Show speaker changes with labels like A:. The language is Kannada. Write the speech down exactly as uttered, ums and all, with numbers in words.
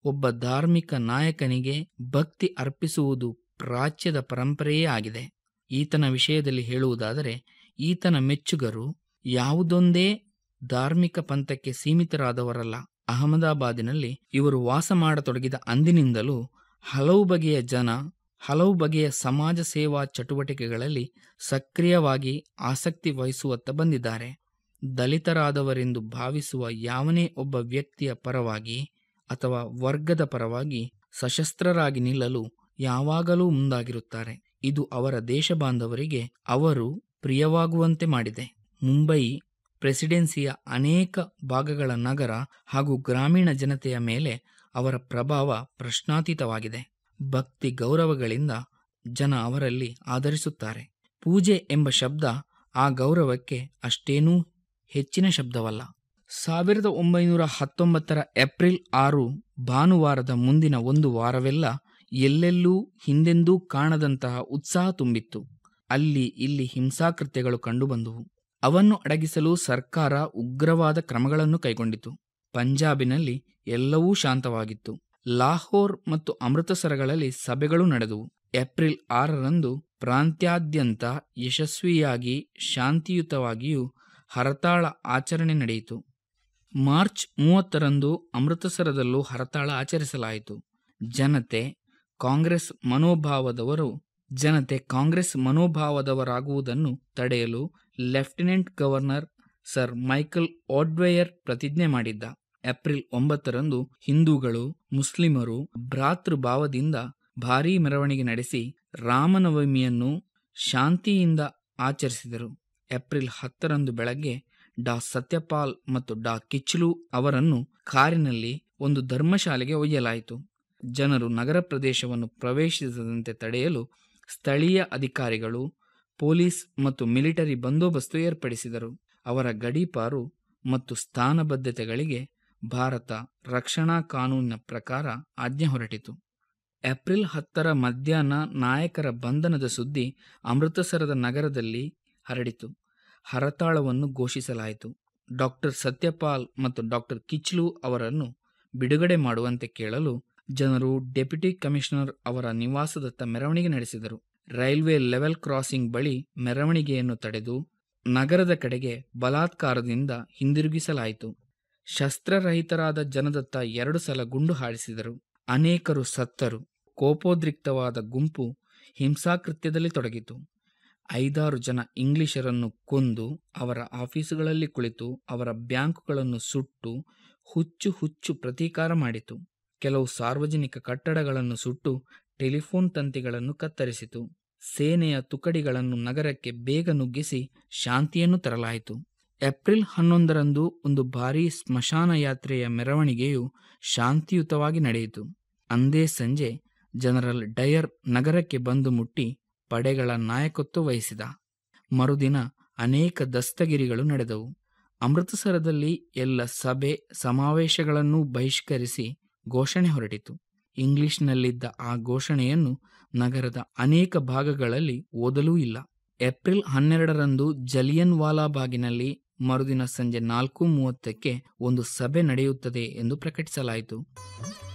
A: ಒಬ್ಬ ಧಾರ್ಮಿಕ ನಾಯಕನಿಗೆ ಭಕ್ತಿ ಅರ್ಪಿಸುವುದು ಪ್ರಾಚ್ಯದ ಪರಂಪರೆಯೇ ಆಗಿದೆ. ಈತನ ವಿಷಯದಲ್ಲಿ ಹೇಳುವುದಾದರೆ, ಈತನ ಮೆಚ್ಚುಗರು ಯಾವುದೊಂದೇ ಧಾರ್ಮಿಕ ಪಂಥಕ್ಕೆ ಸೀಮಿತರಾದವರಲ್ಲ. ಅಹಮದಾಬಾದಿನಲ್ಲಿ ಇವರು ವಾಸ ಮಾಡತೊಡಗಿದ ಅಂದಿನಿಂದಲೂ ಹಲವು ಬಗೆಯ ಜನ ಹಲವು ಬಗೆಯ ಸಮಾಜ ಸೇವಾ ಚಟುವಟಿಕೆಗಳಲ್ಲಿ ಸಕ್ರಿಯವಾಗಿ ಆಸಕ್ತಿ ವಹಿಸುವತ್ತ ಬಂದಿದ್ದಾರೆ. ದಲಿತರಾದವರೆಂದು ಭಾವಿಸುವ ಯಾವನೇ ಒಬ್ಬ ವ್ಯಕ್ತಿಯ ಪರವಾಗಿ ಅಥವಾ ವರ್ಗದ ಪರವಾಗಿ ಸಶಸ್ತ್ರರಾಗಿ ನಿಲ್ಲಲು ಯಾವಾಗಲೂ ಮುಂದಾಗಿರುತ್ತಾರೆ. ಇದು ಅವರ ದೇಶ ಬಾಂಧವರಿಗೆ ಅವರು ಪ್ರಿಯವಾಗುವಂತೆ ಮಾಡಿದೆ. ಮುಂಬಯಿ ಪ್ರೆಸಿಡೆನ್ಸಿಯ ಅನೇಕ ಭಾಗಗಳ ನಗರ ಹಾಗೂ ಗ್ರಾಮೀಣ ಜನತೆಯ ಮೇಲೆ ಅವರ ಪ್ರಭಾವ ಪ್ರಶ್ನಾತೀತವಾಗಿದೆ. ಭಕ್ತಿ ಗೌರವಗಳಿಂದ ಜನ ಅವರಲ್ಲಿ ಆಧರಿಸುತ್ತಾರೆ. ಪೂಜೆ ಎಂಬ ಶಬ್ದ ಆ ಗೌರವಕ್ಕೆ ಅಷ್ಟೇನೂ ಹೆಚ್ಚಿನ ಶಬ್ದವಲ್ಲ. ಸಾವಿರದ ಒಂಬೈನೂರ ಹತ್ತೊಂಬತ್ತರ ಏಪ್ರಿಲ್ ಆರು ಭಾನುವಾರದ ಮುಂದಿನ ಒಂದು ವಾರವೆಲ್ಲ ಎಲ್ಲೆಲ್ಲೂ ಹಿಂದೆಂದೂ ಕಾಣದಂತಹ ಉತ್ಸಾಹ ತುಂಬಿತ್ತು. ಅಲ್ಲಿ ಇಲ್ಲಿ ಹಿಂಸಾಕೃತ್ಯಗಳು ಕಂಡುಬಂದುವು. ಅವನ್ನು ಅಡಗಿಸಲು ಸರ್ಕಾರ ಉಗ್ರವಾದ ಕ್ರಮಗಳನ್ನು ಕೈಗೊಂಡಿತು. ಪಂಜಾಬಿನಲ್ಲಿ ಎಲ್ಲವೂ ಶಾಂತವಾಗಿತ್ತು. ಲಾಹೋರ್ ಮತ್ತು ಅಮೃತಸರಗಳಲ್ಲಿ ಸಭೆಗಳು ನಡೆದವು. ಏಪ್ರಿಲ್ ಆರರಂದು ಪ್ರಾಂತ್ಯಾದ್ಯಂತ ಯಶಸ್ವಿಯಾಗಿ ಶಾಂತಿಯುತವಾಗಿಯೂ ಹರತಾಳ ಆಚರಣೆ ನಡೆಯಿತು. ಮಾರ್ಚ್ ಮೂವತ್ತರಂದು ಅಮೃತಸರದಲ್ಲೂ ಹರತಾಳ ಆಚರಿಸಲಾಯಿತು. ಜನತೆ ಕಾಂಗ್ರೆಸ್ ಮನೋಭಾವದವರು ಜನತೆ ಕಾಂಗ್ರೆಸ್ ಮನೋಭಾವದವರಾಗುವುದನ್ನು ತಡೆಯಲು ಲೆಫ್ಟಿನೆಂಟ್ ಗವರ್ನರ್ ಸರ್ ಮೈಕಲ್ ಓಡ್ವೇಯರ್ ಪ್ರತಿಜ್ಞೆ ಮಾಡಿದ್ದ. ಏಪ್ರಿಲ್ ಒಂಬತ್ತರಂದು ಹಿಂದೂಗಳು ಮುಸ್ಲಿಮರು ಭ್ರಾತೃಭಾವದಿಂದ ಭಾರೀ ಮೆರವಣಿಗೆ ನಡೆಸಿ ರಾಮನವಮಿಯನ್ನು ಶಾಂತಿಯಿಂದ ಆಚರಿಸಿದರು. ಏಪ್ರಿಲ್ ಹತ್ತರಂದು ಬೆಳಗ್ಗೆ ಡಾ ಸತ್ಯಪಾಲ್ ಮತ್ತು ಡಾ ಕಿಚ್ಲು ಅವರನ್ನು ಕಾರಿನಲ್ಲಿ ಒಂದು ಧರ್ಮಶಾಲೆಗೆ ಒಯ್ಯಲಾಯಿತು. ಜನರು ನಗರ ಪ್ರದೇಶವನ್ನು ಪ್ರವೇಶಿಸದಂತೆ ತಡೆಯಲು ಸ್ಥಳೀಯ ಅಧಿಕಾರಿಗಳು ಪೊಲೀಸ್ ಮತ್ತು ಮಿಲಿಟರಿ ಬಂದೋಬಸ್ತು ಏರ್ಪಡಿಸಿದರು. ಅವರ ಗಡೀಪಾರು ಮತ್ತು ಸ್ಥಾನಬದ್ಧತೆಗಳಿಗೆ ಭಾರತ ರಕ್ಷಣಾ ಕಾನೂನಿನ ಪ್ರಕಾರ ಆಜ್ಞೆ ಹೊರಟಿತು. ಏಪ್ರಿಲ್ ಹತ್ತರ ಮಧ್ಯಾಹ್ನ ನಾಯಕರ ಬಂಧನದ ಸುದ್ದಿ ಅಮೃತಸರದ ನಗರದಲ್ಲಿ ಹರಡಿತು. ಹರತಾಳವನ್ನು ಘೋಷಿಸಲಾಯಿತು. ಡಾಕ್ಟರ್ ಸತ್ಯಪಾಲ್ ಮತ್ತು ಡಾಕ್ಟರ್ ಕಿಚ್ಲು ಅವರನ್ನು ಬಿಡುಗಡೆ ಮಾಡುವಂತೆ ಕೇಳಲು ಜನರು ಡೆಪ್ಯೂಟಿ ಕಮಿಷನರ್ ಅವರ ನಿವಾಸದತ್ತ ಮೆರವಣಿಗೆ ನಡೆಸಿದರು. ರೈಲ್ವೆ ಲೆವೆಲ್ ಕ್ರಾಸಿಂಗ್ ಬಳಿ ಮೆರವಣಿಗೆಯನ್ನು ತಡೆದು ನಗರದ ಕಡೆಗೆ ಬಲಾತ್ಕಾರದಿಂದ ಹಿಂದಿರುಗಿಸಲಾಯಿತು. ಶಸ್ತ್ರರಹಿತರಾದ ಜನದತ್ತ ಎರಡು ಸಲ ಗುಂಡು ಹಾರಿಸಿದರು. ಅನೇಕರು ಸತ್ತರು. ಕೋಪೋದ್ರಿಕ್ತವಾದ ಗುಂಪು ಹಿಂಸಾಕೃತ್ಯದಲ್ಲಿ ತೊಡಗಿತು. ಐದಾರು ಜನ ಇಂಗ್ಲಿಷರನ್ನು ಕೊಂದು ಅವರ ಆಫೀಸುಗಳಲ್ಲಿ ಕುಳಿತು ಅವರ ಬ್ಯಾಂಕುಗಳನ್ನು ಸುಟ್ಟು ಹುಚ್ಚು ಹುಚ್ಚು ಪ್ರತೀಕಾರ ಮಾಡಿತು. ಕೆಲವು ಸಾರ್ವಜನಿಕ ಕಟ್ಟಡಗಳನ್ನು ಸುಟ್ಟು ಟೆಲಿಫೋನ್ ತಂತಿಗಳನ್ನು ಕತ್ತರಿಸಿತು. ಸೇನೆಯ ತುಕಡಿಗಳನ್ನು ನಗರಕ್ಕೆ ಬೇಗ ನುಗ್ಗಿಸಿ ಶಾಂತಿಯನ್ನು ತರಲಾಯಿತು. ಏಪ್ರಿಲ್ ಹನ್ನೊಂದರಂದು ಒಂದು ಭಾರೀ ಸ್ಮಶಾನ ಯಾತ್ರೆಯ ಮೆರವಣಿಗೆಯು ಶಾಂತಿಯುತವಾಗಿ ನಡೆಯಿತು. ಅಂದೇ ಸಂಜೆ ಜನರಲ್ ಡಯರ್ ನಗರಕ್ಕೆ ಬಂದು ಮುಟ್ಟಿ ಪಡೆಗಳ ನಾಯಕತ್ವ ವಹಿಸಿದ. ಮರುದಿನ ಅನೇಕ ದಸ್ತಗಿರಿಗಳು ನಡೆದವು. ಅಮೃತಸರದಲ್ಲಿ ಎಲ್ಲ ಸಭೆ ಸಮಾವೇಶಗಳನ್ನು ಬಹಿಷ್ಕರಿಸಿ ಘೋಷಣೆ ಹೊರಟಿತು. ಇಂಗ್ಲಿಷ್ನಲ್ಲಿದ್ದ ಆ ಘೋಷಣೆಯನ್ನು ನಗರದ ಅನೇಕ ಭಾಗಗಳಲ್ಲಿ ಓದಲೂ ಇಲ್ಲ. ಏಪ್ರಿಲ್ ಹನ್ನೆರಡರಂದು ಜಲಿಯನ್ ವಾಲಾಬಾಗಿನಲ್ಲಿ ಮರುದಿನ ಸಂಜೆ ನಾಲ್ಕು ಮೂವತ್ತಕ್ಕೆ ಒಂದು ಸಭೆ ನಡೆಯುತ್ತದೆ ಎಂದು ಪ್ರಕಟಿಸಲಾಯಿತು.